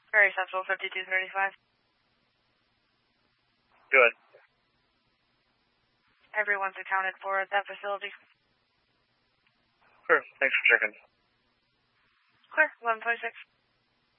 Very Central 5235. Good. Everyone's accounted for at that facility. Sure. Thanks for checking. Clear. 1126.